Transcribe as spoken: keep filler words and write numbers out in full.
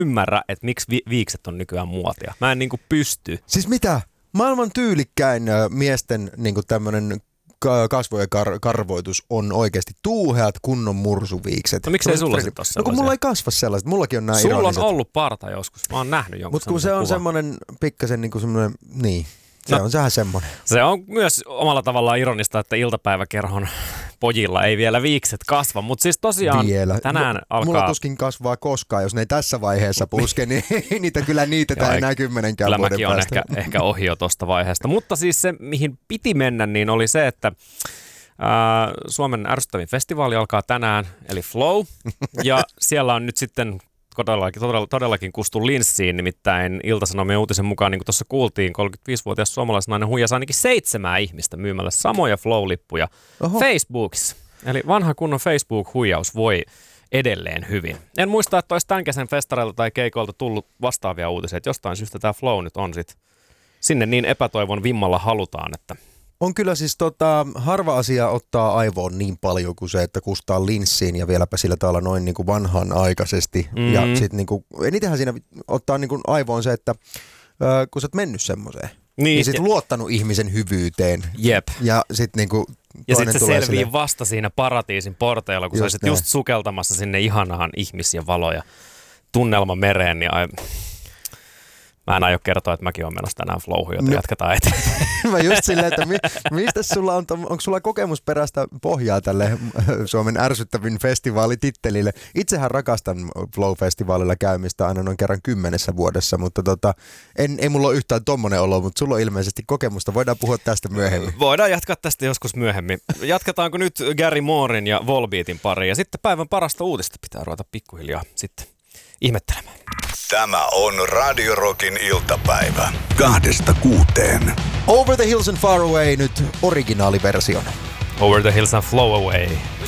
ymmärrä, että miksi vi- viikset on nykyään muotia. Mä en niinku pysty. Siis mitä? Maailman tyylikkäin äh, miesten niinku tämmönen kasvojen kar- karvoitus on oikeasti tuuheat kunnon mursuviikset. No miksei sulla sit ole sellaisia? No kun mulla ei kasva sellaiset, mullakin on nää Sulla ironiset. on ollut parta joskus, mä oon nähnyt jonkun. Mut kun se on kuva. semmonen pikkasen niinku semmonen, niin, se no, on sehän semmonen. Se on myös omalla tavallaan ironista, että iltapäiväkerhon pojilla ei vielä viikset kasva, mutta siis tosiaan vielä. tänään M- alkaa... Mulla tuskin kasvaa koskaan, jos ne ei tässä vaiheessa puske, niin niitä kyllä niitetään enää kymmenenkään kyllä vuoden mäkin päästä. on ehkä, ehkä ohi jo tosta vaiheesta. Mutta siis se, mihin piti mennä, niin oli se, että ää, Suomen ärsyttävin festivaali alkaa tänään, eli Flow, ja siellä on nyt sitten todellakin, todella, todellakin kustu linssiin, nimittäin Ilta-Sanomien uutisen mukaan, niin kuin tuossa kuultiin, kolmekymmentäviisivuotias suomalaisnainen huijasi ainakin seitsemää ihmistä myymällä samoja Flow-lippuja Oho. Facebookissa. Eli vanha kunnon Facebook-huijaus voi edelleen hyvin. En muista, että olisi tämän kesän festareilta tai keikoilta tullut vastaavia uutisia, että jostain syystä tämä Flow nyt on sit sinne niin epätoivon vimmalla halutaan, että... On kyllä siis tota, harva asia ottaa aivoon niin paljon kuin se, että kustaa linssiin ja vieläpä sillä tavalla noin niin kuin vanhanaikaisesti. Mm-hmm. Ja sit niin kuin, enitenhän siinä ottaa niin kuin aivoon se, että äh, kun sä oot mennyt semmoiseen, niin, niin sit ja... luottanut ihmisen hyvyyteen. Jep. Ja sit niin kuin ja sitten se selvii sille... vasta siinä paratiisin porteilla, kun just sä olisit just sukeltamassa sinne ihanaan ihmis- ja valo- ja tunnelma mereen, niin ai... Mä en aio kertoa, että mäkin olen menossa tänään Flowhun, joten no. jatketaan eteenpäin. Mä just silleen, että mi, mistä sulla on, onko sulla kokemusperäistä pohjaa tälle Suomen ärsyttävin festivaalitittelylle? Itsehän rakastan Flow-festivaalilla käymistä aina noin kerran kymmenessä vuodessa, mutta tota, en, ei mulla ole yhtään tommonen olo, mutta sulla on ilmeisesti kokemusta. Voidaan puhua tästä myöhemmin. Voidaan jatkaa tästä joskus myöhemmin. Jatketaanko nyt Gary Mooren ja Volbeatin pariin? Ja sitten päivän parasta uutista pitää ruveta pikkuhiljaa sitten ihmettelemään. Tämä on Radio Rockin iltapäivä. Kahdesta kuuteen. Over the Hills and Far Away nyt originaaliversion. Over the Hills and Flow Away.